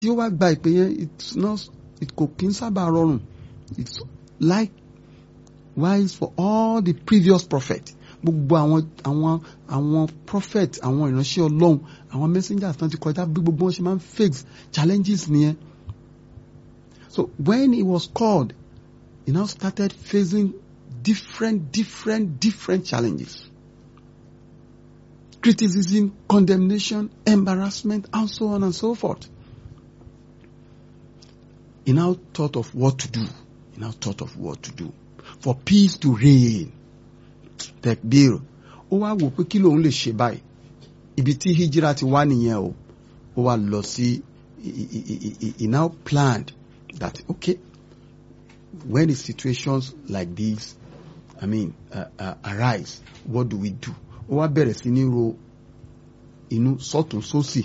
tí ó wá gba ìpè yẹn kò kí ń sábà rọrùn. It's likewise for all the previous prophets. Gbogbo àwọn prophet, àwọn ìránṣẹ́ Ọlọ́run, àwọn messengers tán ti kọjá, bí gbogbo wọn ṣe máa ń face challenges nìyẹn. So when he was called, he now started facing different challenges. Criticism, condemnation, embarrassment, and so on and so forth. He now thought of what to do. For peace to reign. Tekbir. Ó wá wò pé kí lòun lè ṣe báyìí. Ibi tí hijira ti wá nìyẹn o. Ó wá lọ sí, he now planned that, okay, when the situations like this, arise, what do we do? Ó wá bẹ̀rẹ̀ sí ní ro inú sọ́tún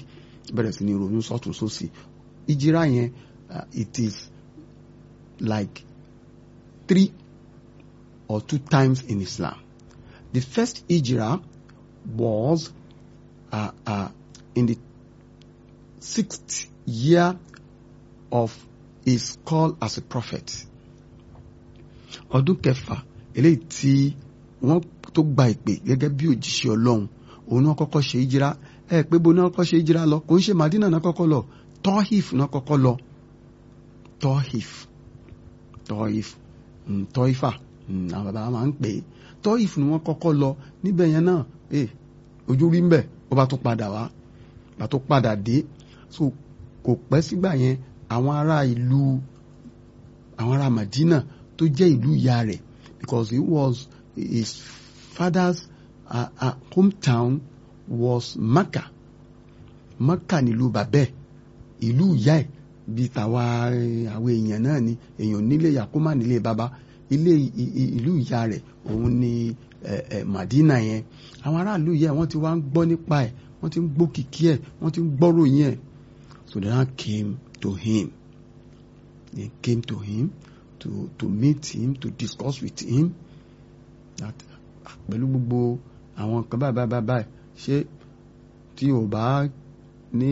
sósì. Hijira yẹn, it is like 3 or 2 times in Islam. The first hijra was in the 6th year of his call as a prophet. Ọdún kẹfà eléyìí tí wọ́n tó gba ìpè gẹ́gẹ́ bí òjíṣẹ́ Ọlọ́run, òun náà kọ́kọ́ ṣe hijira. Pé bó náà kọ́kọ́ ṣe hijira lọ, kò ń ṣe Madina náà kọ́kọ́ lọ, Tọ́hìf náà kọ́kọ́ lọ. Tọ́hìfà àwọn bàbá máa ń pè é. Tọ́hìf ni wọ́n kọ́kọ́ lọ. Níbẹ̀ yẹn náà ojú rí ń bẹ̀, ó bá tó padà wá, bá tó padà dé. So kò pẹ́ sígbà yẹn àwọn ará Madina tó jẹ́ ìlú ìyá rẹ̀, because his father's hometown was Makkah. Makkah nílùú bàbẹ́, ìlú ìyá ẹ̀ bíi tàwa àwọn èèyàn náà ni, èèyàn nílé Yakuma nílé bàbá, ìlú ìyá rẹ̀ òun ni Madina yẹn. Àwọn aráàlú ìyá ẹ̀ wọ́n ti wá ń gbọ́ nípa ẹ̀, wọ́n ti ń gbọ́ kìkì ẹ̀, wọ́n ti ń gbọ́rọ̀ yẹn. So they now came to him. They came to him to meet him, to discuss with him that pẹ̀lú gbogbo àwọn kan báyìí ṣé tí ò bá ní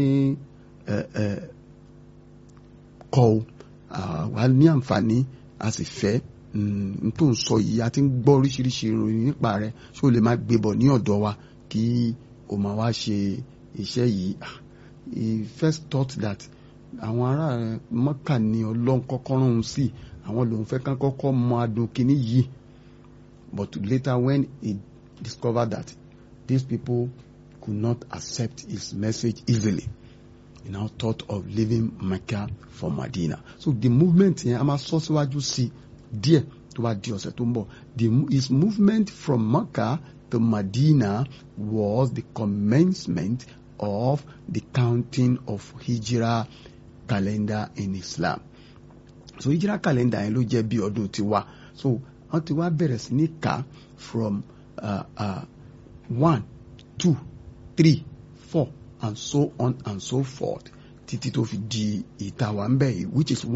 kọ́ wà ní àǹfààní a sì fẹ́ tó ń sọ yìí, a ti ń gbọ́ oríṣiríṣi ìròyìn nípa rẹ̀, ṣé o lè máa gbébọ̀ ní ọ̀dọ̀ wa kí o máa wá ṣe iṣẹ́ yìí. He first thought that àwọn ará Mọ́kà ni Ọlọ́run kọ́kọ́ rán òun sí, àwọn lòun fẹ́ kán kọ́kọ́ mọ adùn kìíní yìí. But later when he discovered that these people could not accept his message easily, he now thought of leaving Mecca for Medina. So the movement yẹn a máa sọ síwájú sí díẹ̀ tó bá di ọ̀sẹ̀ tó ń bọ̀. His movement from Mecca to Medina was the commencement of the counting of Hijra calendar in Islam. So Hijra calendar yẹn ló jẹ́ bí ọdún tiwa. So wọ́n ti wá bẹ̀rẹ̀ sí ní kà from 1, 2, 3, 4 and so on and so forth títí tó fi di ìtawà ń bẹ̀ yìí, which is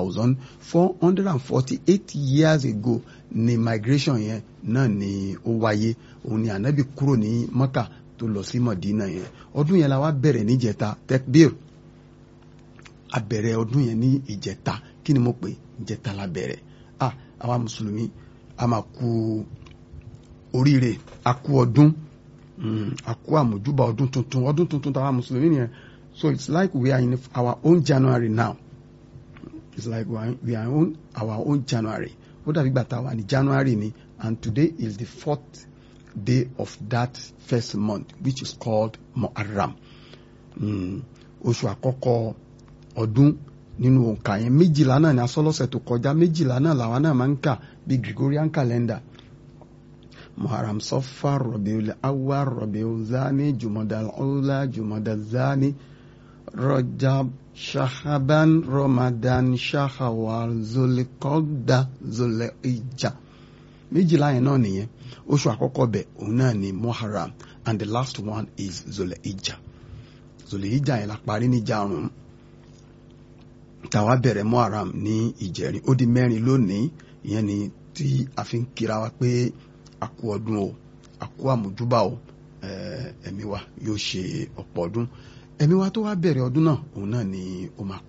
1448 years ago ni migration yẹn náà ni ó wáyé. Òun ni ànábì kúrò ní Mọ́kà tó lọ sí Mọ̀dínà yẹn. Ọdún yẹn la wá bẹ̀rẹ̀ ní ìjẹta, Tekbir. A bẹ̀rẹ̀ ọdún yẹn ní ìjẹta. Kí ni mo pè? Ìjẹta la bẹ̀rẹ̀. Àwa mùsùlùmí a máa kú oríire, a kú ọdún, a kú àmójúbà ọdún tuntun tàwa mùsùlùmí nìyẹn. So it's like we are in our own January now. It's like we are in our own January. Ó dàbí gbà tàwa ní January ni, and today is the 4th day of that first month, which is called Muharram. Oṣù àkọ́kọ́ ọdún nínú òǹkà yẹn. 12 náà ni asọ́lọ́sẹ̀ tó kọjá, 12 náà làwa náà máa ń kà bí Gregorian calendar. Muharram, Safar, Rabiul Awwal, Rabiul Thani, Jumadal Ula, Jumadal Thani, Rajab, Sha'ban, Ramadan, Shawwal, Zulqa'dah, Zulhijjah. 12 yẹn náà nìyẹn. Oṣù àkọ́kọ́ bẹ̀ òun náà ni Muharram, and the last one is Zulhijjah. Zulhijjah yẹn la parí ní jarun. Tàwa bẹ̀rẹ̀ Muharram ní ìjẹrin, ó di 4 lónìí. Ìyẹn ni tí a fi ń kíra wa pé a kú ọdún o, a kú àmójúbà o, ẹ̀mí wa yóò ṣe ọ̀pọ̀ ọdún. ẹ̀mí wa tó wá bẹ̀rẹ̀ ọdún náà òun náà ni ó máa